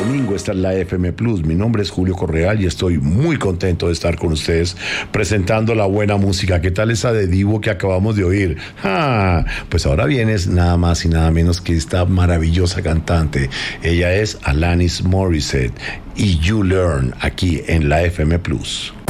domingo, esta es la FM Plus. Mi nombre es Julio Correal y estoy muy contento de estar con ustedes presentando la buena música. ¿Qué tal esa de Divo que acabamos de oír? Pues ahora vienes nada más y nada menos que esta maravillosa cantante. Ella es Alanis Morissette y You Learn aquí en la FM Plus.